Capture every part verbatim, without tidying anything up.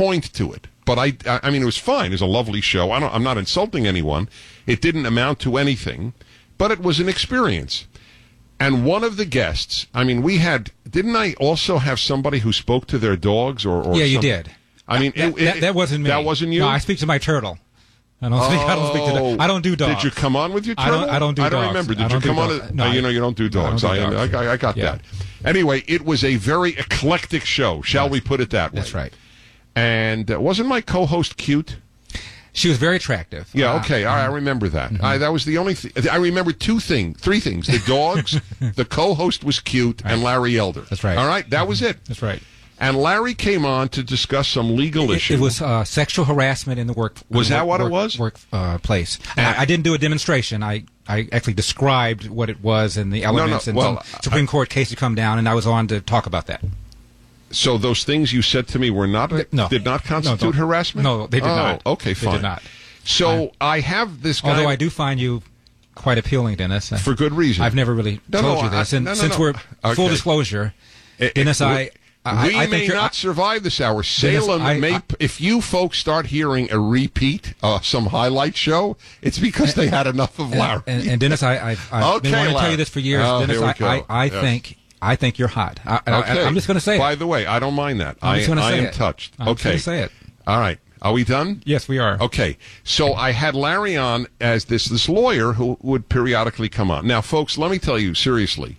point to it. But I, I mean, it was fine. It was a lovely show. I don't, I'm not insulting anyone. It didn't amount to anything, but it was an experience. And one of the guests, I mean, we had, didn't I also have somebody who spoke to their dogs or, or Yeah, you something? did. I mean, that, it, that, it, that wasn't me. That wasn't you? No, I speak to my turtle. I don't speak. Oh, I don't speak to. The, I don't do dogs. Did you come on with your I turtle? don't. I don't do I don't dogs. remember. Did I you don't come do on? dogs. A, no, uh, you know, you don't do dogs. No, I, I, don't do dogs. I, I, I got yeah. that. Anyway, it was a very eclectic show. Shall yes. we put it that way? That's right. And uh, wasn't my co-host cute? She was very attractive. Yeah, uh, okay. All right, I remember that. Mm-hmm. I, that was the only thing. I remember two things, three things. The dogs, the co-host was cute, right. and Larry Elder. That's right. All right, that mm-hmm. was it. That's right. And Larry came on to discuss some legal it, issues. It was uh, sexual harassment in the work. Was the that work, what it work, was? Work uh, place. I, I didn't do a demonstration. I, I actually described what it was and the elements no, no. and well, some Supreme I, Court case to come down, and I was on to talk about that. So those things you said to me were not no. did not constitute no, harassment? No, they did oh, not. Okay, fine. They did not. So I, I have this guy. Although I do find you quite appealing, Dennis. For good reason. I've never really no, told no, you this. I, And no, no, since no. we're okay. full disclosure, it, Dennis, it, I... I, we I may think not survive this hour. Salem Dennis, I, may, I, if you folks start hearing a repeat, uh, some highlight show, it's because they had enough of Larry. And, and, and Dennis, I, I've, I've okay, been wanting to Larry. tell you this for years. Oh, Dennis, here we I, go. I, I yes. think I think you're hot. I, okay. I, I'm just going to say By it. the way, I don't mind that. I'm I, just going to I say am it. touched. I'm okay. just going to say it. All right. Are we done? Yes, we are. Okay. So I had Larry on as this this lawyer who would periodically come on. Now, folks, let me tell you seriously.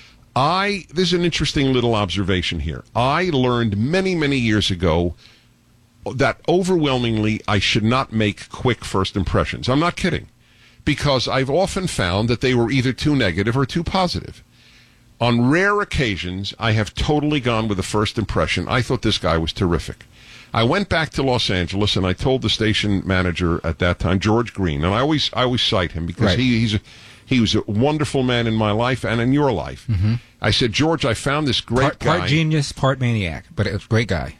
I there's an interesting little observation here. I learned many, many years ago that overwhelmingly I should not make quick first impressions. I'm not kidding. Because I've often found that they were either too negative or too positive. On rare occasions, I have totally gone with the first impression. I thought this guy was terrific. I went back to Los Angeles and I told the station manager at that time, George Green, and I always I always cite him because right. he, he's a, he was a wonderful man in my life and in your life. Mm-hmm. I said, George, I found this great part, guy. Part genius, part maniac, but a great guy.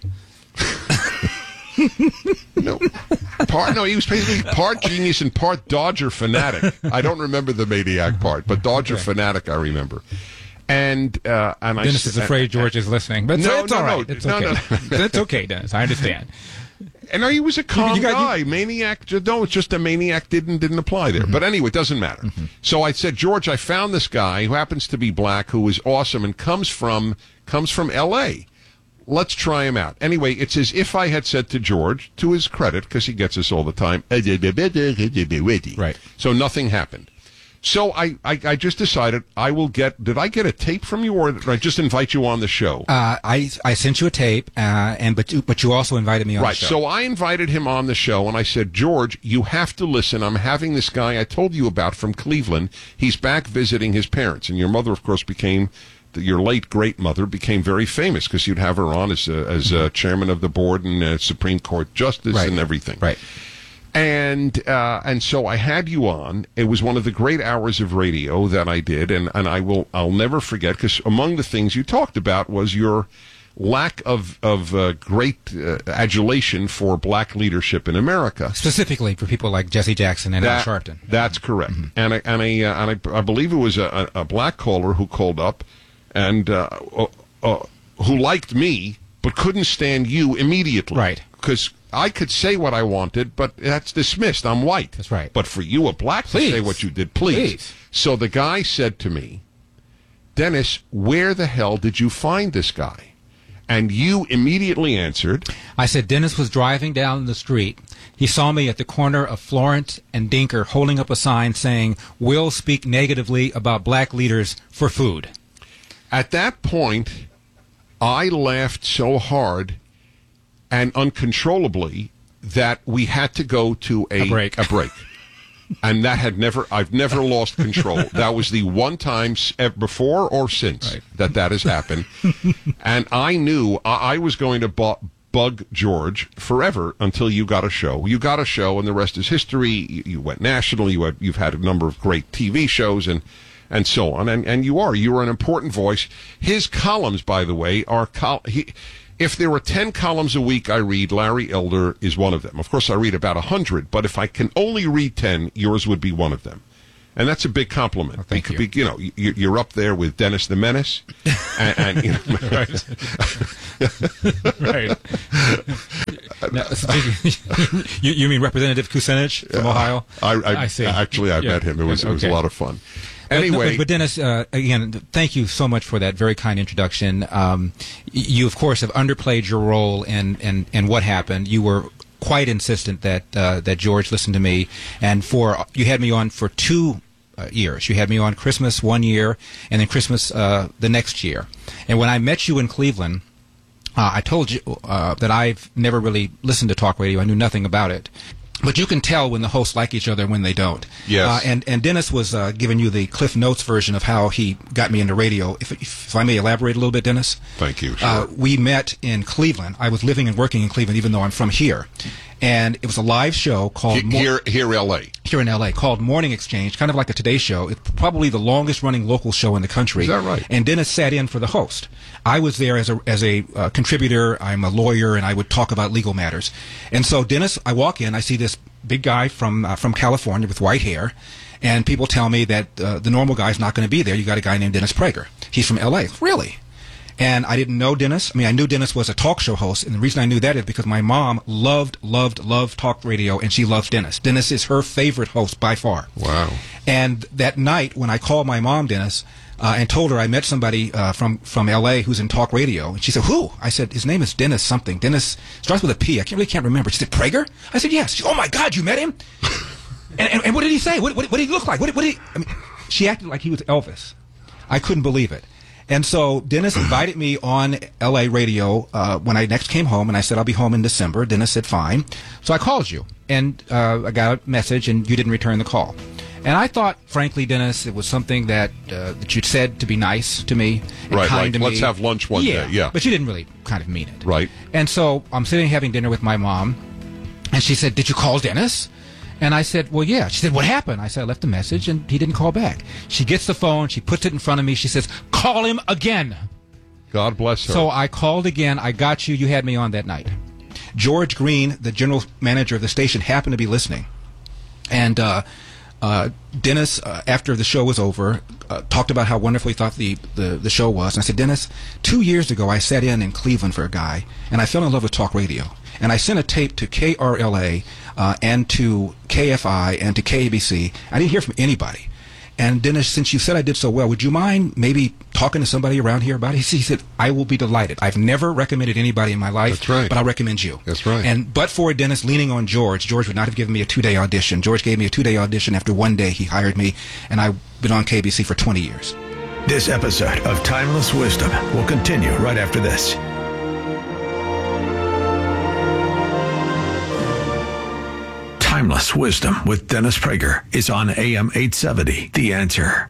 no, part no, he was basically part genius and part Dodger fanatic. I don't remember the maniac part, but Dodger okay. fanatic I remember. And uh, and Dennis I, is afraid George is listening, but no, it's no, all no, right. It's no, okay. no, no. It's okay, Dennis. I understand. And he was a calm you got, guy. you, maniac, no, it's just a maniac didn't didn't apply there. Mm-hmm. But anyway, it doesn't matter. Mm-hmm. So I said, George, I found this guy who happens to be black, who is awesome, and comes from comes from L A. Let's try him out. Anyway, it's as if I had said to George, to his credit, because he gets this all the time, right. So nothing happened. So I, I, I just decided I will get, did I get a tape from you or did I just invite you on the show? Uh, I, I sent you a tape, uh, and but you, but you also invited me on right, the show. So I invited him on the show and I said, George, you have to listen. I'm having this guy I told you about from Cleveland. He's back visiting his parents. And your mother, of course, became, your late great mother became very famous because you'd have her on as, a, as a chairman of the board and a Supreme Court justice right. and everything. Right. And uh, and so I had you on. It was one of the great hours of radio that I did, and, and I will I'll never forget because among the things you talked about was your lack of of uh, great uh, adulation for black leadership in America, specifically for people like Jesse Jackson and Al Sharpton. That's correct. Mm-hmm. And I, and, I, uh, and I, I believe it was a, a black caller who called up and uh, uh, uh, who liked me but couldn't stand you immediately, right? Because I could say what I wanted, but that's dismissed. I'm white. That's right. But for you, a black, please. to say what you did, please. please. So the guy said to me, Dennis, where the hell did you find this guy? And you immediately answered. I said, Dennis was driving down the street. He saw me at the corner of Florence and Dinker holding up a sign saying, "Will speak negatively about black leaders for food." At that point, I laughed so hard and uncontrollably that we had to go to a, a break. A break. And that had never, I've never lost control. That was the one time before or since right. that that has happened. And I knew I, I was going to bu- bug George forever until you got a show. You got a show and the rest is history. You, you went national. You had, you've had a number of great T V shows and, and so on. And, and you are, you are an important voice. His columns, by the way, are, col- he, if there were ten columns a week I read, Larry Elder is one of them. Of course, I read about one hundred, but if I can only read ten, yours would be one of them. And that's a big compliment. Oh, thank you. Be, you know, you're up there with Dennis the Menace. And, and you know, right. right. No, you, you mean Representative Kucinich from Ohio? I, I, I see. Actually, I Yeah. met him. It was, it was a Okay. lot of fun. But- Anyway. but, but Dennis, uh, again, thank you so much for that very kind introduction. Um, y- you, of course, have underplayed your role in, in, in what happened. You were quite insistent that uh, that George listened to me, and for you had me on for two uh, years. You had me on Christmas one year, and then Christmas uh, the next year. And when I met you in Cleveland, uh, I told you uh, that I've never really listened to talk radio. I knew nothing about it. But you can tell when the hosts like each other and when they don't. Yes. Uh, and, and Dennis was uh, giving you the Cliff Notes version of how he got me into radio. If, if I may elaborate a little bit, Dennis. Thank you. Sure. Uh, we met in Cleveland. I was living and working in Cleveland, even though I'm from here. And it was a live show called... He- Mo- here, here, L A. here in L A called Morning Exchange, kind of like the Today Show. It's probably the longest running local show in the country. Is that right? And Dennis sat in for the host. I was there as a as a uh, contributor. I'm a lawyer, and I would talk about legal matters. And so Dennis, I walk in, I see this big guy from uh, from California with white hair, and people tell me that uh, the normal guy's not going to be there. You got a guy named Dennis Prager. He's from L A. Really? And I didn't know Dennis. I mean, I knew Dennis was a talk show host, and the reason I knew that is because my mom loved, loved, loved talk radio, and she loves Dennis. Dennis is her favorite host by far. Wow. And that night, when I called my mom, Dennis, uh, and told her I met somebody uh, from, from L A who's in talk radio, and she said, who? I said, his name is Dennis something. Dennis starts with a P. I can't, really can't remember. She said, Prager? I said, yes. She said, oh, my God, you met him? and, and, and what did he say? What, what, what did he look like? What, what did he, I mean, she acted like he was Elvis. I couldn't believe it. And so Dennis invited me on L A radio uh, when I next came home, and I said, I'll be home in December. Dennis said, fine. So I called you, and uh, I got a message, and you didn't return the call. And I thought, frankly, Dennis, it was something that uh, that you'd said to be nice to me and Right, kind like, to let's me. have lunch one yeah, day, yeah. But you didn't really kind of mean it. Right. And so I'm sitting having dinner with my mom, and she said, did you call Dennis? And I said, well, yeah. She said, what happened? I said, I left a message, and he didn't call back. She gets the phone. She puts it in front of me. She says, call him again. God bless her. So I called again. I got you. You had me on that night. George Green, the general manager of the station, happened to be listening. And uh, uh, Dennis, uh, after the show was over, uh, talked about how wonderful he thought the, the, the show was. And I said, Dennis, two years ago I sat in in Cleveland for a guy, and I fell in love with talk radio. And I sent a tape to K R L A uh, and to K F I and to K A B C. I didn't hear from anybody. And Dennis, since you said I did so well, would you mind maybe talking to somebody around here about it? He said, I will be delighted. I've never recommended anybody in my life, That's right. but I'll recommend you. That's right. And but for Dennis leaning on George, George would not have given me a two-day audition. George gave me a two-day audition. After one day, he hired me, and I've been on K B C for twenty years. This episode of Timeless Wisdom will continue right after this. Timeless Wisdom with Dennis Prager is on A M eight seventy. The Answer.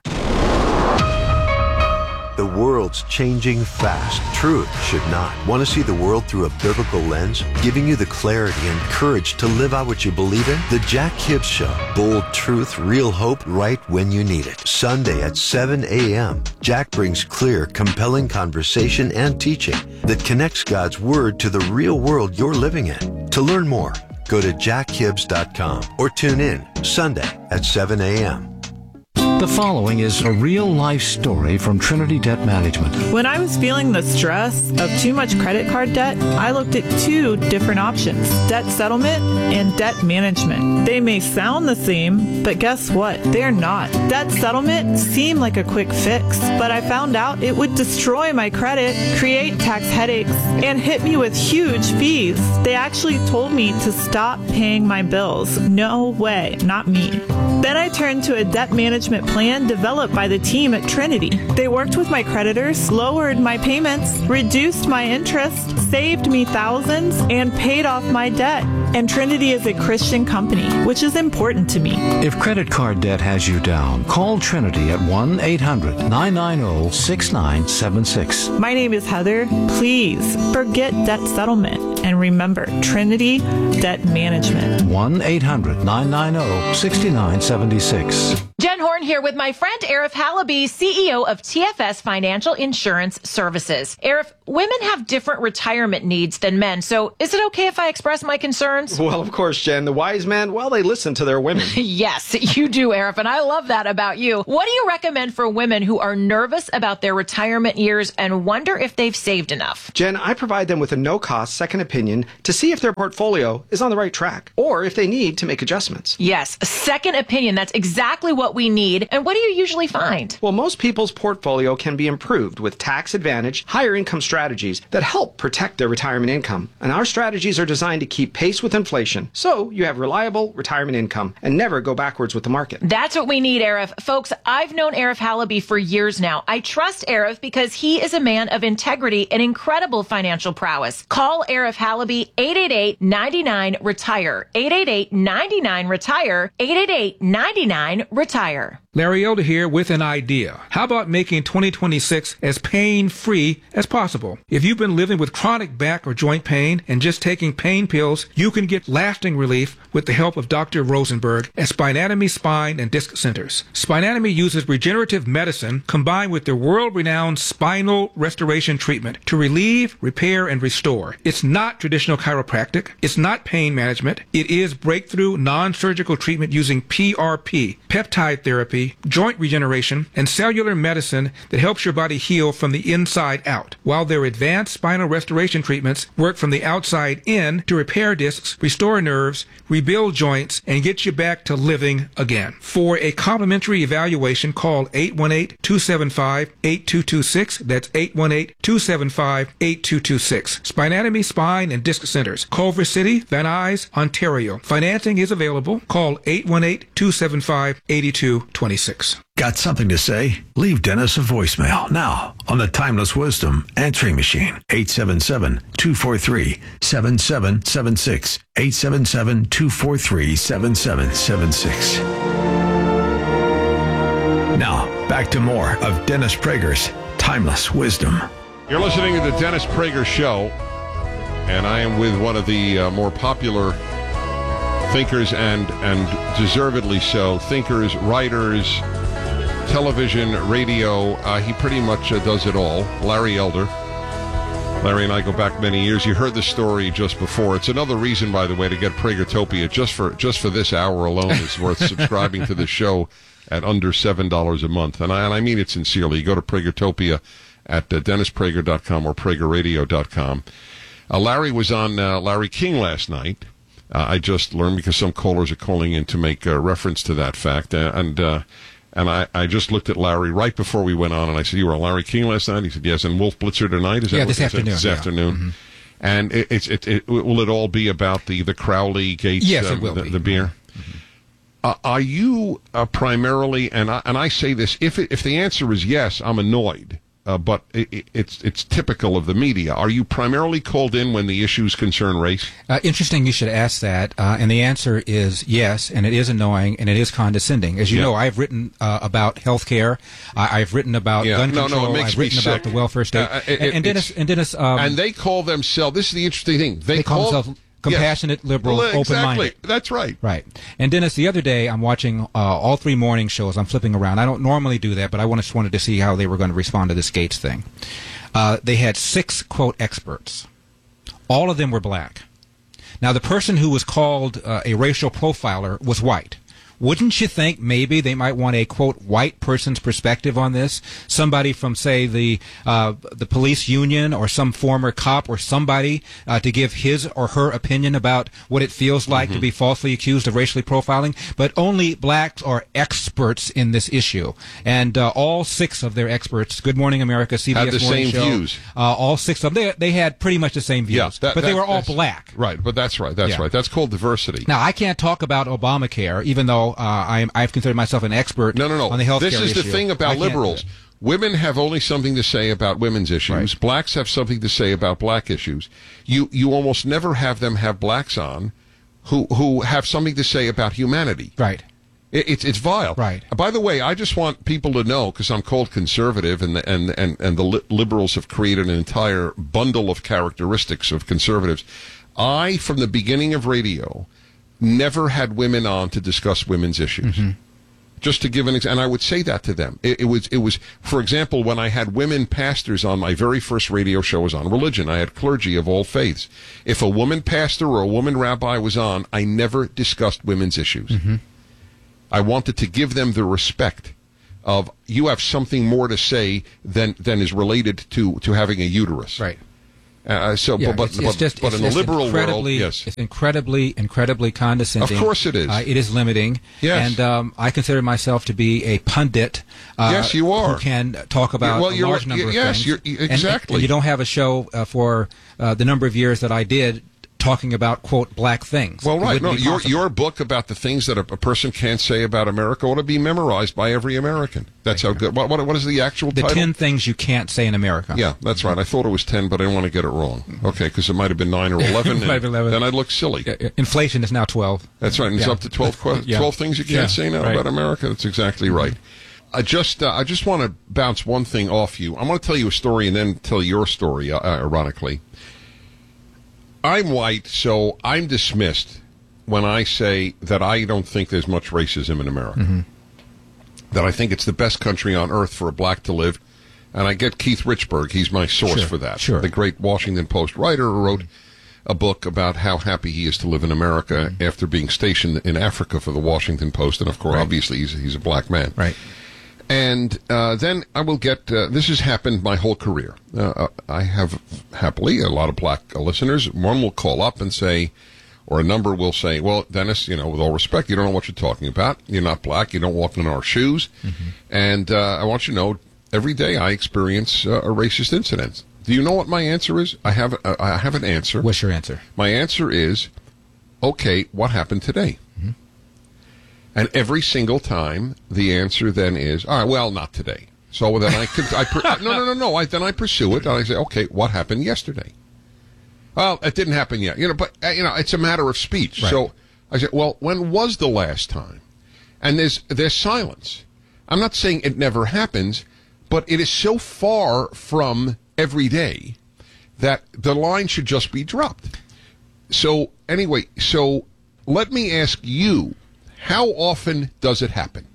The world's changing fast. Truth should not. Want to see the world through a biblical lens? Giving you the clarity and courage to live out what you believe in? The Jack Hibbs Show. Bold truth, real hope, right when you need it. Sunday at seven a.m. Jack brings clear, compelling conversation and teaching that connects God's Word to the real world you're living in. To learn more, go to jack hibbs dot com or tune in Sunday at seven a.m. The following is a real-life story from Trinity Debt Management. When I was feeling the stress of too much credit card debt, I looked at two different options, debt settlement and debt management. They may sound the same, but guess what? They're not. Debt settlement seemed like a quick fix, but I found out it would destroy my credit, create tax headaches, and hit me with huge fees. They actually told me to stop paying my bills. No way, not me. Then I turned to a debt management plan developed by the team at Trinity. They worked with my creditors, lowered my payments, reduced my interest, saved me thousands, and paid off my debt. And Trinity is a Christian company, which is important to me. If credit card debt has you down, call Trinity at one eight hundred nine nine zero six nine seven six. My name is Heather. Please forget debt settlement and remember Trinity Debt Management. one eight hundred nine nine zero six nine seven six. Jen Horn here with my friend Arif Halaby, C E O of T F S Financial Insurance Services. Arif, women have different retirement needs than men, so is it okay if I express my concerns? Well, of course, Jen. The wise men, well, they listen to their women. Yes, you do, Arif, and I love that about you. What do you recommend for women who are nervous about their retirement years and wonder if they've saved enough? Jen, I provide them with a no-cost second opinion opinion to see if their portfolio is on the right track or if they need to make adjustments. Yes, a second opinion. That's exactly what we need. And what do you usually find? Well, most people's portfolio can be improved with tax advantage, higher income strategies that help protect their retirement income. And our strategies are designed to keep pace with inflation, so you have reliable retirement income and never go backwards with the market. That's what we need, Arif. Folks, I've known Arif Halaby for years now. I trust Arif because he is a man of integrity and incredible financial prowess. Call Arif Halaby, eight eight eight, nine nine, retire. eight eight eight, nine nine, retire. eight eight eight, nine nine, retire. Larry Elder here with an idea. How about making twenty twenty-six as pain-free as possible? If you've been living with chronic back or joint pain and just taking pain pills, you can get lasting relief with the help of Doctor Rosenberg at Spinatomy Spine and Disc Centers. Spinatomy uses regenerative medicine combined with their world-renowned spinal restoration treatment to relieve, repair, and restore. It's not traditional chiropractic. It's not pain management. It is breakthrough non-surgical treatment using P R P, peptide therapy, joint regeneration, and cellular medicine that helps your body heal from the inside out, while their advanced spinal restoration treatments work from the outside in to repair discs, restore nerves, rebuild joints, and get you back to living again. For a complimentary evaluation, call eight one eight, two seven five, eight two two six. That's eight one eight, two seven five, eight two two six. Spinatomy Spine and Disc Centers, Culver City, Van Nuys, Ontario. Financing is available. Call eight one eight, two seven five, eight two two six. Got something to say? Leave Dennis a voicemail now on the Timeless Wisdom answering machine. eight seven seven, two four three, seven seven seven six. eight seven seven, two four three, seven seven seven six. Now, back to more of Dennis Prager's Timeless Wisdom. You're listening to the Dennis Prager Show, and I am with one of the uh, more popular thinkers and, and deservedly so, thinkers, writers, television, radio. Uh, he pretty much uh, does it all. Larry Elder. Larry and I go back many years. You heard the story just before. It's another reason, by the way, to get Pragertopia. Just for just for this hour alone, it's worth subscribing to the show at under seven dollars a month. And I, and I mean it sincerely. You go to Pragertopia at uh, dennis prager dot com or prager radio dot com. Uh, Larry was on uh, Larry King last night. Uh, I just learned because some callers are calling in to make uh, reference to that fact. Uh, and uh, and I, I just looked at Larry right before we went on, and I said, "You were on Larry King last night?" He said, "Yes." And Wolf Blitzer tonight? Is that yeah, what this afternoon. This yeah. afternoon. Mm-hmm. And it, it's it, it will it all be about the, the Crowley Gates? Yes, uh, it will the, be. the beer. Mm-hmm. Uh, are you uh, primarily? And I, and I say this: if it, if the answer is yes, I'm annoyed. Uh, but it, it, it's it's typical of the media. Are you primarily called in when the issues concern race? Uh, interesting you should ask that. Uh, and the answer is yes, and it is annoying, and it is condescending. As you Yeah. know, I've written uh, about health care. I- I've written about Yeah. gun No, no, it control. makes I've me written sick. about the welfare state. Uh, it- and, and Dennis, it's- and, Dennis um, and they call themselves, this is the interesting thing, they, they call themselves compassionate, yes. liberal, Well, open-minded. Exactly, that's right. Right. And Dennis, the other day I'm watching uh, all three morning shows. I'm flipping around. I don't normally do that, but I just wanted to see how they were going to respond to this Gates thing. Uh, they had six, quote, experts. All of them were black. Now, the person who was called uh, a racial profiler was white. Wouldn't you think maybe they might want a, quote, white person's perspective on this? Somebody from, say, the uh, the police union or some former cop or somebody uh, to give his or her opinion about what it feels like Mm-hmm. to be falsely accused of racially profiling. But only blacks are experts in this issue. And uh, all six of their experts, Good Morning America, C B S Had the Morning same Show, views. Uh, all six of them, they, they had pretty much the same views. Yeah, that- but they that- were all that's- black. Right, but that's right, that's Yeah. right. That's called diversity. Now, I can't talk about Obamacare, even though uh, I, I've considered myself an expert No, no, no. on the health care This is issue. the thing I about can't do liberals. it. Women have only something to say about women's issues. Right. Blacks have something to say about black issues. You you almost never have them have blacks on who who have something to say about humanity. Right. It, it's it's vile. Right. By the way, I just want people to know, because I'm called conservative, and the, and and and the li- liberals have created an entire bundle of characteristics of conservatives. I, from the beginning of radio, never had women on to discuss women's issues. Mm-hmm. Just to give an example, and I would say that to them. It, it was, it was, for example, when I had women pastors on, my very first radio show was on religion. I had clergy of all faiths. If a woman pastor or a woman rabbi was on, I never discussed women's issues. Mm-hmm. I wanted to give them the respect of, you have something more to say than, than is related to, to having a uterus. Right. Uh, so, Yeah, but, it's, but, it's just, but it's in the just liberal world, incredibly, yes. it's incredibly, incredibly condescending. Of course it is. Uh, it is limiting. Yes. And um, I consider myself to be a pundit. Uh, Yes, you are. Who can talk about Well, a you're- large number yes, of things. you're- you- And- exactly. And, you don't have a show uh, for uh, the number of years that I did talking about, quote, black things. Well, It right. wouldn't No, be your possible. your book about the things that a, a person can't say about America ought to be memorized by every American. That's how good. What, what, what is the actual The title? ten things you can't say in America. Yeah, that's right. I thought it was ten, but I didn't want to get it wrong. Okay, because it might have been nine or eleven. Might have been eleven. Then I'd look silly. Uh, Inflation is now twelve. That's right. And it's Yeah. up to twelve, que- Yeah. twelve things you can't Yeah, say now right. about America. That's exactly right. I just uh, I just want to bounce one thing off you. I want to tell you a story and then tell your story, uh, ironically. I'm white, so I'm dismissed when I say that I don't think there's much racism in America. Mm-hmm. That I think it's the best country on earth for a black to live. And I get Keith Richburg. He's my source Sure, for that. sure. The great Washington Post writer who wrote a book about how happy he is to live in America after being stationed in Africa for the Washington Post. And, of course, Right. obviously, he's, he's a black man. Right. And uh, then I will get, uh, this has happened my whole career. Uh, I have, happily, a lot of black listeners. One will call up and say, or a number will say, well, Dennis, you know, with all respect, you don't know what you're talking about. You're not black. You don't walk in our shoes. Mm-hmm. And uh, I want you to know, every day I experience uh, a racist incident. Do you know what my answer is? I have, uh, I have an answer. What's your answer? My answer is, okay, what happened today? Mm-hmm. And every single time, the answer then is, all right, well, not today. So then I could, I per, no, no, no, no. I, then I pursue it, and I say, okay, what happened yesterday? Well, it didn't happen yet. You know, but uh, you know, it's a matter of speech. Right. So I say, well, when was the last time? And there's there's silence. I'm not saying it never happens, but it is so far from every day that the line should just be dropped. So anyway, so let me ask you. How often does it happen?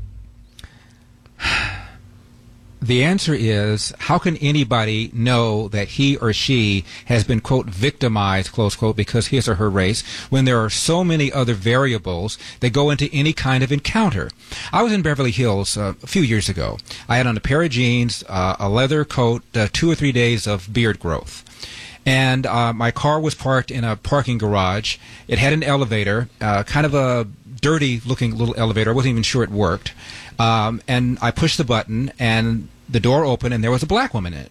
The answer is, how can anybody know that he or she has been, quote, victimized, close quote, because his or her race, when there are so many other variables that go into any kind of encounter? I was in Beverly Hills uh, a few years ago. I had on a pair of jeans, uh, a leather coat, uh, two or three days of beard growth. And uh, my car was parked in a parking garage. It had an elevator, uh, kind of a dirty-looking little elevator. I wasn't even sure it worked. Um, and I pushed the button, and the door opened, and there was a black woman in it.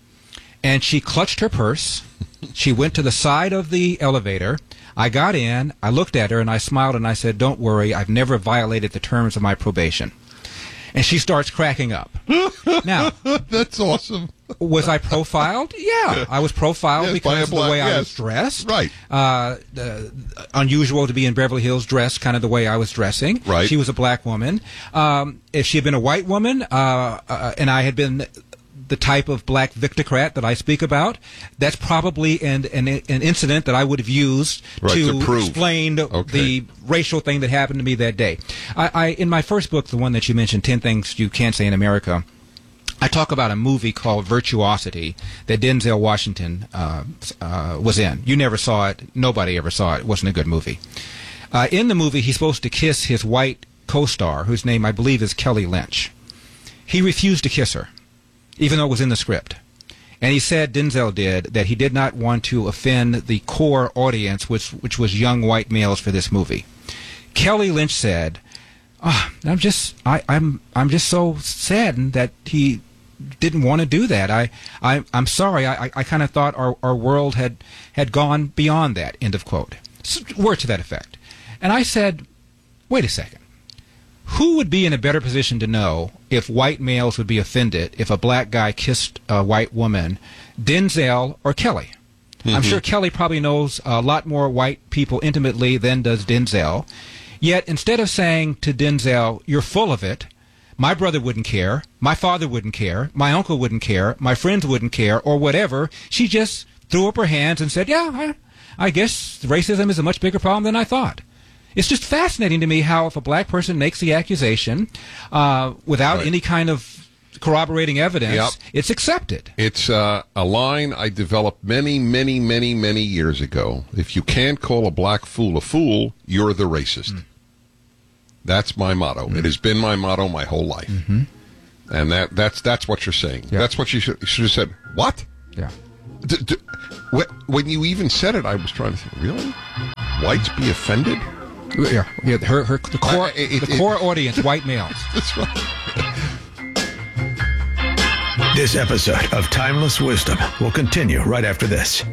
And she clutched her purse. She went to the side of the elevator. I got in. I looked at her, and I smiled, and I said, "Don't worry. I've never violated the terms of my probation." And she starts cracking up. Now, that's awesome. Was I profiled? Yeah, I was profiled Yes, because by a of the black- way I yes. was dressed. Right. Uh, uh, unusual to be in Beverly Hills dressed kind of the way I was dressing. Right. She was a black woman. Um, if she had been a white woman, uh, uh, and I had been the type of black victocrat that I speak about, that's probably an an, an incident that I would have used Right, to, to prove. explain Okay. the racial thing that happened to me that day. I, I in my first book, the one that you mentioned, ten Things You Can't Say in America, I talk about a movie called Virtuosity that Denzel Washington uh, uh, was in. You never saw it. Nobody ever saw it. It wasn't a good movie. Uh, in the movie, he's supposed to kiss his white co-star, whose name I believe is Kelly Lynch. He refused to kiss her, even though it was in the script. And he said, Denzel did, that he did not want to offend the core audience, which, which was young white males for this movie. Kelly Lynch said, oh, I'm just, I, I'm, I'm just so saddened that he didn't want to do that. I, I I'm sorry. I, I kind of thought our, our world had, had gone beyond that. End of quote. So, word to that effect. And I said, wait a second. Who would be in a better position to know if white males would be offended if a black guy kissed a white woman, Denzel or Kelly? Mm-hmm. I'm sure Kelly probably knows a lot more white people intimately than does Denzel. Yet instead of saying to Denzel, you're full of it, my brother wouldn't care, my father wouldn't care, my uncle wouldn't care, my friends wouldn't care, or whatever, she just threw up her hands and said, yeah, I, I guess racism is a much bigger problem than I thought. It's just fascinating to me how if a black person makes the accusation uh, without Right. any kind of corroborating evidence, Yep. it's accepted. It's uh, a line I developed many, many, many, many years ago. If you can't call a black fool a fool, you're the racist. Mm. That's my motto. Mm. It has been my motto my whole life. Mm-hmm. And that that's that's what you're saying. Yeah. That's what you should, you should have said. What? Yeah. D- d- wh- when you even said it, I was trying to think, really? Whites be offended? Yeah, yeah. Her, her, the core, Uh, it- the it- core audience, white males. That's right. This episode of Timeless Wisdom will continue right after this.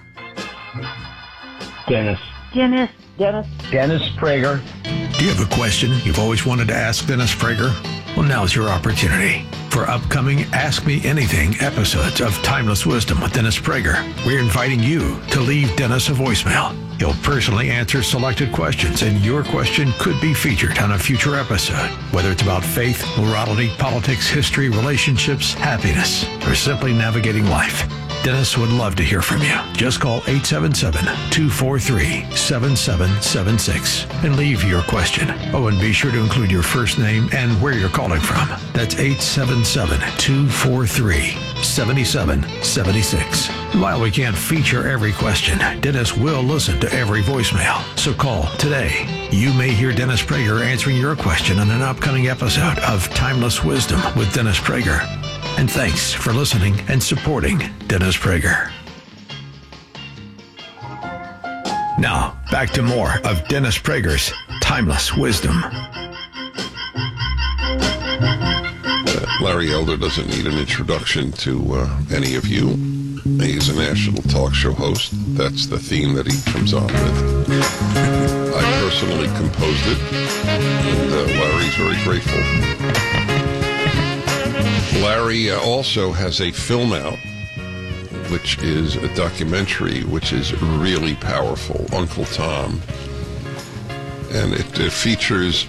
Dennis. Dennis. Dennis. Dennis Prager. Do you have a question you've always wanted to ask Dennis Prager? Well, now's your opportunity. For upcoming Ask Me Anything episodes of Timeless Wisdom with Dennis Prager, we're inviting you to leave Dennis a voicemail. He'll personally answer selected questions, and your question could be featured on a future episode. Whether it's about faith, morality, politics, history, relationships, happiness, or simply navigating life, Dennis would love to hear from you. Just call eight seven seven, two four three, seven seven seven six and leave your question. Oh, and be sure to include your first name and where you're calling from. That's eight seven seven, two four three, seven seven seven six. While we can't feature every question, Dennis will listen to every voicemail. So call today. You may hear Dennis Prager answering your question on an upcoming episode of Timeless Wisdom with Dennis Prager. And thanks for listening and supporting Dennis Prager. Now, back to more of Dennis Prager's Timeless Wisdom. Uh, Larry Elder doesn't need an introduction to uh, any of you. He's a national talk show host. That's the theme that he comes on with. I personally composed it, and uh, Larry's very grateful. Larry uh, also has a film out, which is a documentary, which is really powerful, Uncle Tom. And it, it features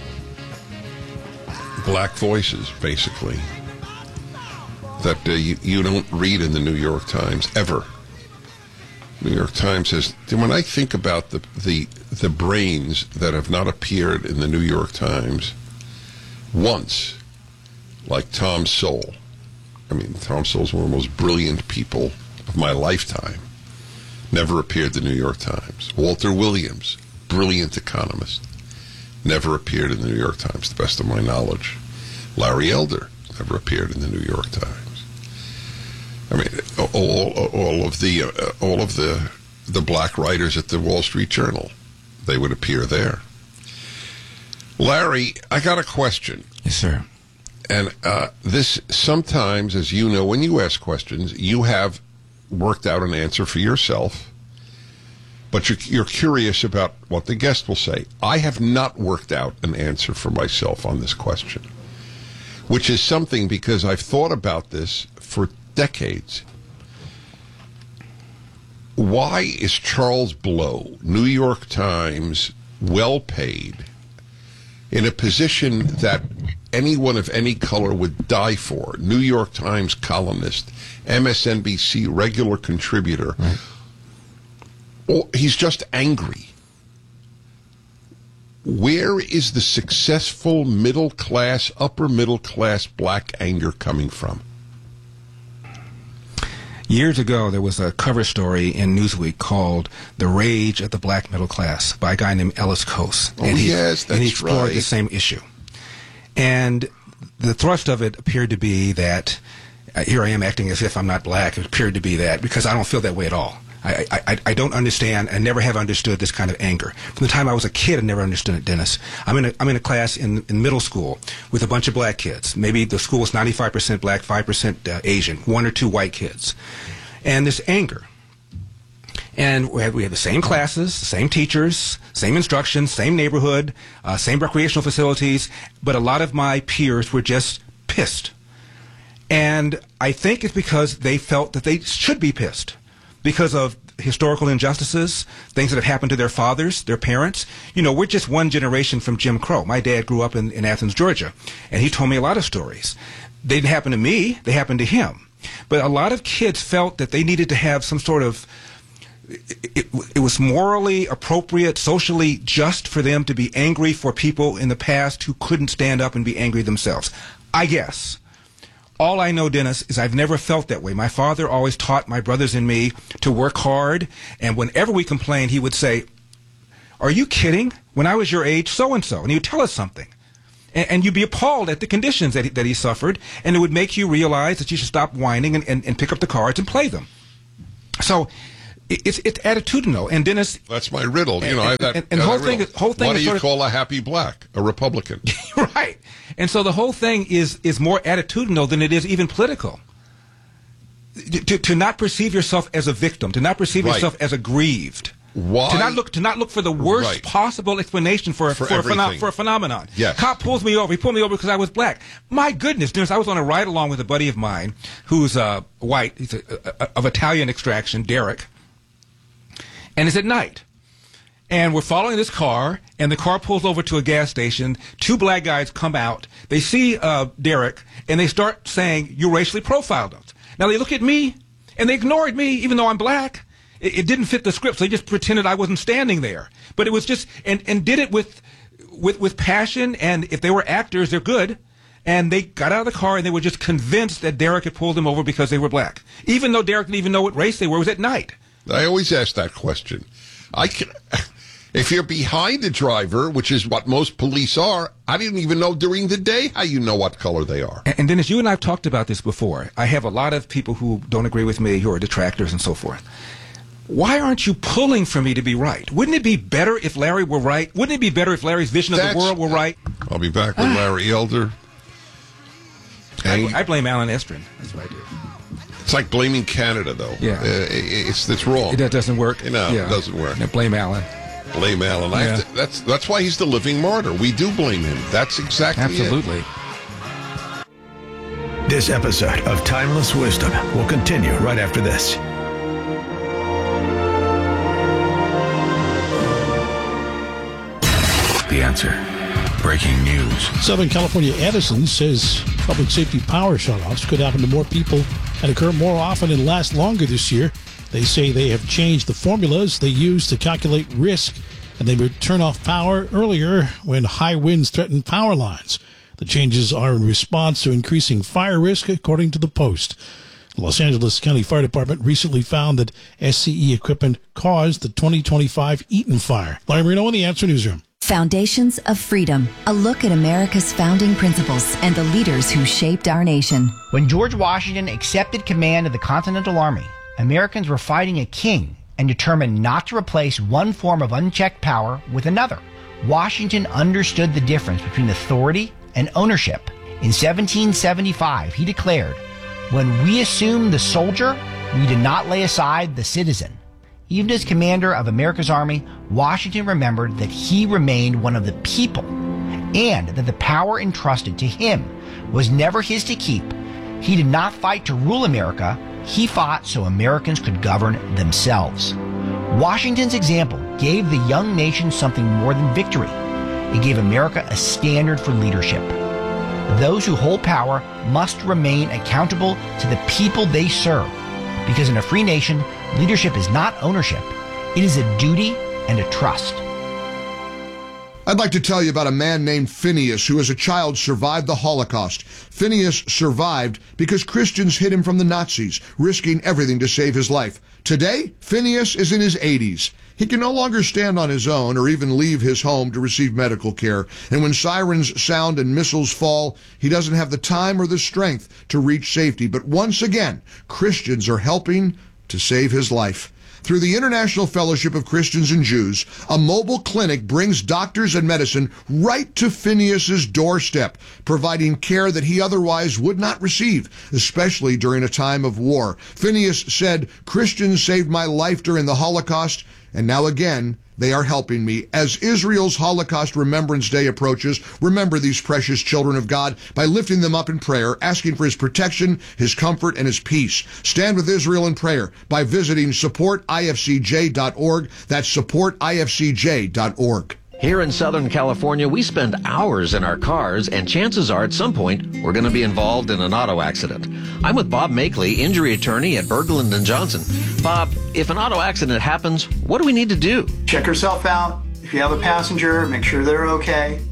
black voices, basically, that uh, you, you don't read in the New York Times, ever. New York Times says, when I think about the, the, the brains that have not appeared in the New York Times once, like Tom Sowell. I mean, Tom Sowell's one of the most brilliant people of my lifetime. Never appeared in the New York Times. Walter Williams, brilliant economist. Never appeared in the New York Times, to the best of my knowledge. Larry Elder never appeared in the New York Times. I mean, all, all of the uh, all of the the black writers at the Wall Street Journal, they would appear there. Larry, I got a question. Yes, sir. And uh, this, sometimes, as you know, when you ask questions, you have worked out an answer for yourself, but you're, you're curious about what the guest will say. I have not worked out an answer for myself on this question, which is something because I've thought about this for decades. Why is Charles Blow, New York Times, well paid, in a position that anyone of any color would die for? New York Times columnist, M S N B C regular contributor. Right. Oh, he's just angry. Where is the successful middle class, upper middle class black anger coming from? Years ago, there was a cover story in Newsweek called "The Rage of the Black Middle Class" by a guy named Ellis Coase. Oh, and he, yes, that's and he explored right. the same issue. And the thrust of it appeared to be that, uh, here I am acting as if I'm not black, it appeared to be that, because I don't feel that way at all. I, I, I don't understand, I never have understood this kind of anger. From the time I was a kid, I never understood it, Dennis. I'm in a, I'm in a class in, in middle school with a bunch of black kids. Maybe the school is ninety-five percent black, five percent uh, Asian, one or two white kids. And this anger. And we have, we have the same classes, same teachers, same instruction, same neighborhood, uh, same recreational facilities, but a lot of my peers were just pissed. And I think it's because they felt that they should be pissed because of historical injustices, things that have happened to their fathers, their parents. You know, we're just one generation from Jim Crow. My dad grew up in, in Athens, Georgia, and he told me a lot of stories. They didn't happen to me, they happened to him. But a lot of kids felt that they needed to have some sort of, it, it, it was morally appropriate, socially just for them to be angry for people in the past who couldn't stand up and be angry themselves. I guess. All I know, Dennis, is I've never felt that way. My father always taught my brothers and me to work hard, and whenever we complained, he would say, "Are you kidding? When I was your age, so-and-so," and he would tell us something. And, and you'd be appalled at the conditions that he, that he suffered, and it would make you realize that you should stop whining and, and, and pick up the cards and play them. So it's it's attitudinal. And Dennis, that's my riddle. You know, and, I, that, and, and that whole riddle. thing, is, whole thing. What is do you sort call a happy black? A Republican, right? And so the whole thing is is more attitudinal than it is even political. To, to not perceive yourself as a victim, to not perceive right. yourself as aggrieved. Why? To not look to not look for the worst right. possible explanation for for, for, a, pheno- for a phenomenon. Yes. Cop pulls me over. He pulled me over because I was black. My goodness, Dennis, I was on a ride along with a buddy of mine who's uh, white, he's a, a, of Italian extraction, Derek, and it's at night. And we're following this car, and the car pulls over to a gas station. Two black guys come out. They see uh, Derek, and they start saying, "You racially profiled us." Now they look at me, and they ignored me, even though I'm black. It, it didn't fit the script, so they just pretended I wasn't standing there. But it was just, and, and did it with, with, with passion, and if they were actors, they're good. And they got out of the car, and they were just convinced that Derek had pulled them over because they were black. Even though Derek didn't even know what race they were. It was at night. I always ask that question. I can... If you're behind the driver, which is what most police are, I didn't even know during the day how you know what color they are. And, and Dennis, you and I have talked about this before. I have a lot of people who don't agree with me, who are detractors and so forth. Why aren't you pulling for me to be right? Wouldn't it be better if Larry were right? Wouldn't it be better if Larry's vision of That's, the world were right? I'll be back with Larry Elder. I, I blame Alan Estrin. That's what I do. It's like blaming Canada, though. Yeah. Uh, it's, it's wrong. That doesn't work. No, yeah. it doesn't work. No, blame Alan. Blame Alan. I have Yeah. to, that's that's why he's the living martyr. We do blame him. That's exactly Absolutely. it. This episode of Timeless Wisdom will continue right after this. The Answer. Breaking news. Southern California Edison says public safety power shutoffs could happen to more people and occur more often and last longer this year. They say they have changed the formulas they use to calculate risk, and they would turn off power earlier when high winds threaten power lines. The changes are in response to increasing fire risk, according to the Post. The Los Angeles County Fire Department recently found that S C E equipment caused the twenty twenty-five Eaton fire. Larry Marino in the Answer Newsroom. Foundations of Freedom, a look at America's founding principles and the leaders who shaped our nation. When George Washington accepted command of the Continental Army, Americans were fighting a king and determined not to replace one form of unchecked power with another. Washington understood the difference between authority and ownership. In seventeen seventy-five, he declared, "When we assume the soldier, we did not lay aside the citizen." Even as commander of America's Army, Washington remembered that he remained one of the people and that the power entrusted to him was never his to keep. He did not fight to rule America. He fought so Americans could govern themselves. Washington's example gave the young nation something more than victory. It gave America a standard for leadership. Those who hold power must remain accountable to the people they serve, because in a free nation, leadership is not ownership. It is a duty and a trust. I'd like to tell you about a man named Phineas who as a child survived the Holocaust. Phineas survived because Christians hid him from the Nazis, risking everything to save his life. Today, Phineas is in his eighties. He can no longer stand on his own or even leave his home to receive medical care. And when sirens sound and missiles fall, he doesn't have the time or the strength to reach safety. But once again, Christians are helping to save his life. Through the International Fellowship of Christians and Jews, a mobile clinic brings doctors and medicine right to Phineas's doorstep, providing care that he otherwise would not receive, especially during a time of war. Phineas said, "Christians saved my life during the Holocaust, and now again, they are helping me." As Israel's Holocaust Remembrance Day approaches, remember these precious children of God by lifting them up in prayer, asking for his protection, his comfort, and his peace. Stand with Israel in prayer by visiting support I F C J dot org. That's support I F C J dot org. Here in Southern California, we spend hours in our cars, and chances are at some point we're going to be involved in an auto accident. I'm with Bob Makeley, injury attorney at Berglund and Johnson. Bob, if an auto accident happens, what do we need to do? Check yourself out. If you have a passenger, make sure they're okay.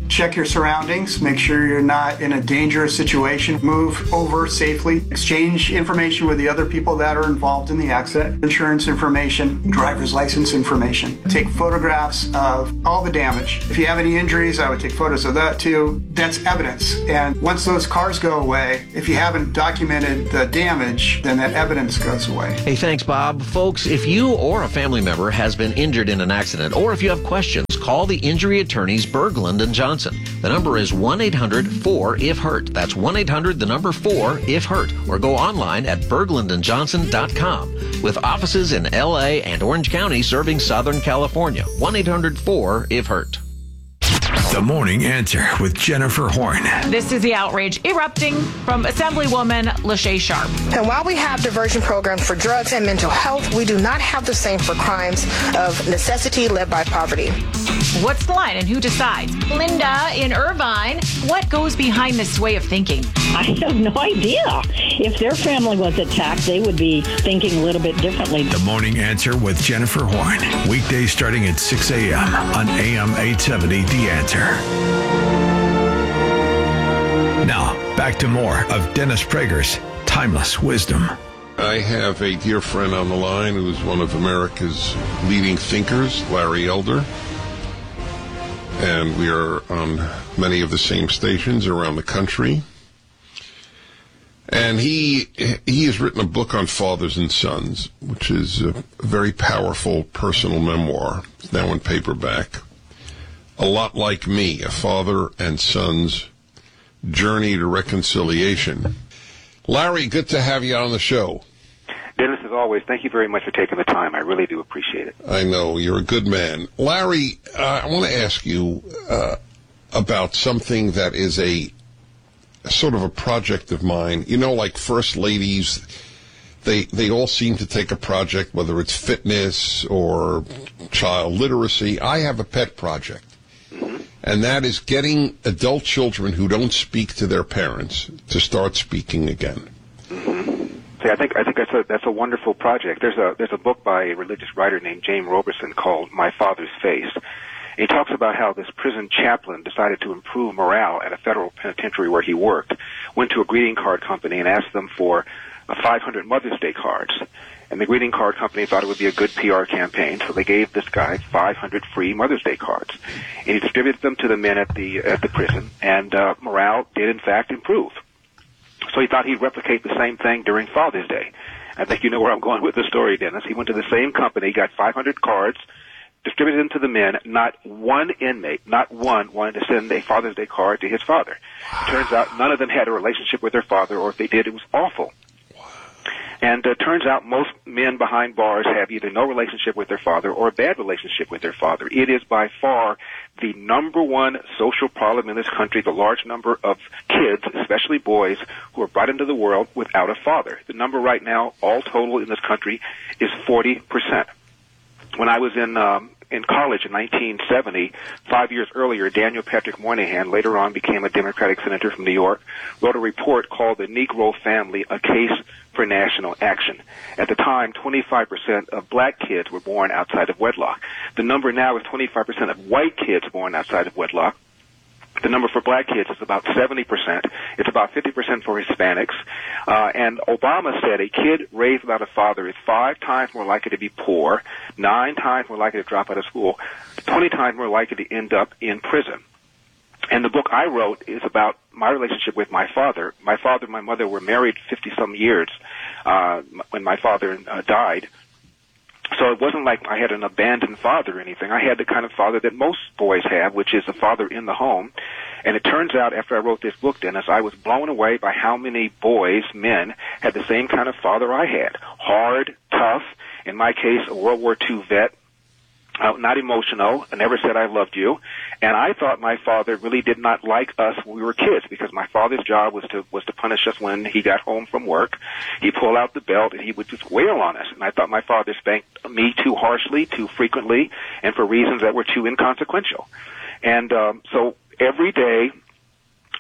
Check your surroundings. Make sure you're not in a dangerous situation. Move over safely. Exchange information with the other people that are involved in the accident. Insurance information, driver's license information. Take photographs of all the damage. If you have any injuries, I would take photos of that too. That's evidence. And once those cars go away, if you haven't documented the damage, then that evidence goes away. Hey, thanks, Bob. Folks, if you or a family member has been injured in an accident, or if you have questions, call the injury attorneys Berglund and Johnson. The number is one eight hundred four if hurt. That's one eight hundred, the number four if hurt. Or go online at berglund and johnson dot com. With offices in L A and Orange County serving Southern California. one eight hundred four if hurt. The Morning Answer with Jennifer Horn. This is the outrage erupting from Assemblywoman Lachey Sharp. And while we have diversion programs for drugs and mental health, we do not have the same for crimes of necessity led by poverty. What's the line and who decides? Linda in Irvine, what goes behind this way of thinking? I have no idea. If their family was attacked, they would be thinking a little bit differently. The Morning Answer with Jennifer Horn. Weekdays starting at six a.m. on A M eight seventy The Answer. Now, back to more of Dennis Prager's Timeless Wisdom. I have a dear friend on the line who's one of America's leading thinkers, Larry Elder. And we are on many of the same stations around the country. And he he has written a book on fathers and sons, which is a very powerful personal memoir. It's now in paperback. A lot like me, a father and son's journey to reconciliation. Larry, good to have you on the show. Dennis, as always, thank you very much for taking the time. I really do appreciate it. I know, you're a good man. Larry, uh, I want to ask you uh, about something that is a, a sort of a project of mine. You know, like first ladies, they they all seem to take a project, whether it's fitness or child literacy. I have a pet project, mm-hmm. and that is getting adult children who don't speak to their parents to start speaking again. Mm-hmm. I think I think that's a that's a wonderful project. There's a there's a book by a religious writer named James Roberson called My Father's Face. And he talks about how this prison chaplain decided to improve morale at a federal penitentiary where he worked. Went to a greeting card company and asked them for uh, five hundred Mother's Day cards. And the greeting card company thought it would be a good P R campaign, so they gave this guy five hundred free Mother's Day cards. And he distributed them to the men at the at the prison, and uh, morale did in fact improve. So he thought he'd replicate the same thing during Father's Day. I think you know where I'm going with the story, Dennis. He went to the same company, got five hundred cards, distributed them to the men. Not one inmate, not one, wanted to send a Father's Day card to his father. It turns out none of them had a relationship with their father, or if they did, it was awful. And it uh, turns out most men behind bars have either no relationship with their father or a bad relationship with their father. It is by far the number one social problem in this country, the large number of kids, especially boys, who are brought into the world without a father. The number right now, all total in this country, is forty percent. When I was in um, in college in nineteen seventy, five years earlier, Daniel Patrick Moynihan, later on became a Democratic senator from New York, wrote a report called The Negro Family, A Case for National Action. At the time, twenty-five percent of black kids were born outside of wedlock. The number now is twenty-five percent of white kids born outside of wedlock. The number for black kids is about seventy percent. It's about fifty percent for Hispanics. Uh, and Obama said a kid raised without a father is five times more likely to be poor, nine times more likely to drop out of school, twenty times more likely to end up in prison. And the book I wrote is about my relationship with my father. My father and my mother were married fifty-some years uh, when my father uh, died. So it wasn't like I had an abandoned father or anything. I had the kind of father that most boys have, which is a father in the home. And it turns out after I wrote this book, Dennis, I was blown away by how many boys, men, had the same kind of father I had. Hard, tough, in my case, a World War Two vet, uh, not emotional, I never said I loved you. And I thought my father really did not like us when we were kids, because my father's job was to was to punish us when he got home from work. He'd pull out the belt and he would just wail on us. And I thought my father spanked me too harshly, too frequently, and for reasons that were too inconsequential. And um, so every day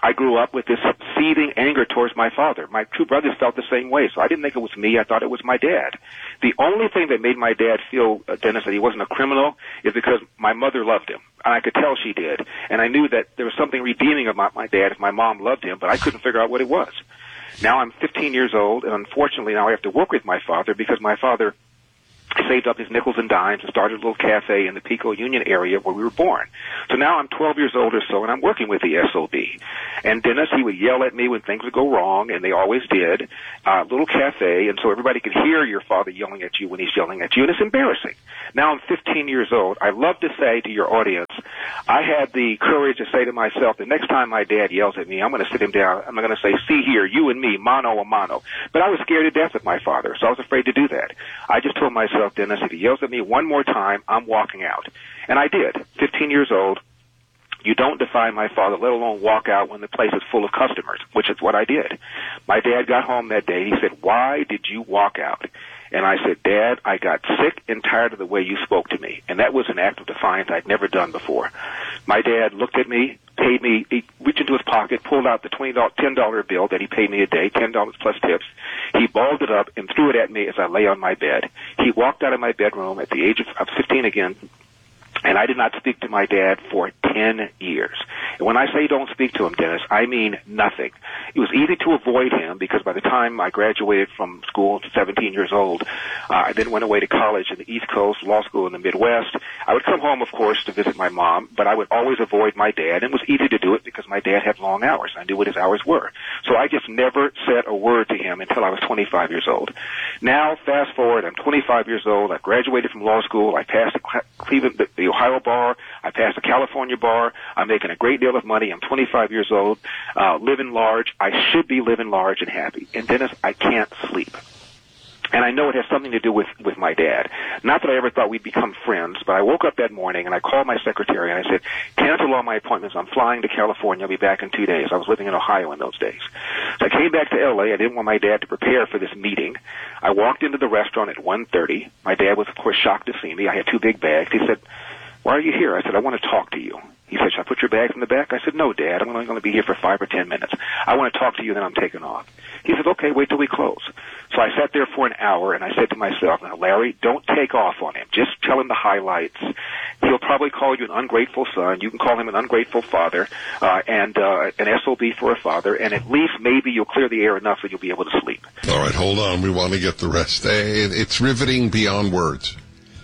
I grew up with this seething anger towards my father. My two brothers felt the same way, so I didn't think it was me. I thought it was my dad. The only thing that made my dad feel, uh, Dennis, that he wasn't a criminal is because my mother loved him, and I could tell she did. And I knew that there was something redeeming about my dad if my mom loved him, but I couldn't figure out what it was. Now I'm fifteen years old, and unfortunately now I have to work with my father because my father saved up his nickels and dimes and started a little cafe in the Pico Union area where we were born. So now I'm twelve years old or so, and I'm working with the S O B. And Dennis, he would yell at me when things would go wrong, and they always did. Uh, little cafe, and so everybody could hear your father yelling at you when he's yelling at you, and it's embarrassing. Now I'm fifteen years old. I love to say to your audience, I had the courage to say to myself, the next time my dad yells at me, I'm going to sit him down. I'm going to say, see here, you and me, mano a mano. But I was scared to death of my father, so I was afraid to do that. I just told myself, Dennis, if he yells at me one more time, I'm walking out. And I did. fifteen years old. You don't defy my father, let alone walk out when the place is full of customers, which is what I did. My dad got home that day. He said, why did you walk out? And I said, Dad, I got sick and tired of the way you spoke to me. And that was an act of defiance I'd never done before. My dad looked at me, paid me, he reached into his pocket, pulled out the twenty dollars, ten dollar bill that he paid me a day, ten dollars plus tips. He balled it up and threw it at me as I lay on my bed. He walked out of my bedroom at the age of, of fifteen again, and I did not speak to my dad for ten years. And when I say don't speak to him, Dennis, I mean nothing. It was easy to avoid him because by the time I graduated from school at seventeen years old, uh, I then went away to college in the East Coast, law school in the Midwest. I would come home, of course, to visit my mom, but I would always avoid my dad, and it was easy to do it because my dad had long hours. I knew what his hours were. So I just never said a word to him until I was twenty-five years old. Now, fast forward, I'm twenty-five years old. I graduated from law school. I passed the Cleveland, the, the Ohio bar. I passed the California bar. I'm making a great deal of money. I'm twenty-five years old, uh, living large. I should be living large and happy. And Dennis, I can't sleep. And I know it has something to do with, with my dad. Not that I ever thought we'd become friends, but I woke up that morning and I called my secretary and I said, cancel all my appointments. I'm flying to California. I'll be back in two days. I was living in Ohio in those days. So I came back to L A. I didn't want my dad to prepare for this meeting. I walked into the restaurant at one thirty. My dad was, of course, shocked to see me. I had two big bags. He said, why are you here? I said, I want to talk to you. He said, should I put your bags in the back? I said, no, Dad. I'm only going to be here for five or ten minutes. I want to talk to you, then I'm taking off. He said, okay, wait till we close. So I sat there for an hour, and I said to myself, now, Larry, don't take off on him. Just tell him the highlights. He'll probably call you an ungrateful son. You can call him an ungrateful father, uh, and uh, an S O B for a father, and at least maybe you'll clear the air enough that you'll be able to sleep. All right, hold on. We want to get the rest. It's riveting beyond words.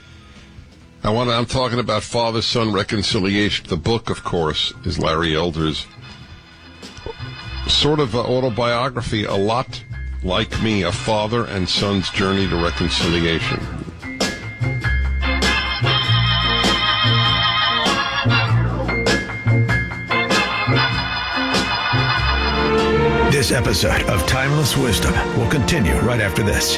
I want to, I'm talking about father-son reconciliation. The book, of course, is Larry Elder's sort of autobiography, a lot like me, a father and son's journey to reconciliation. This episode of Timeless Wisdom will continue right after this.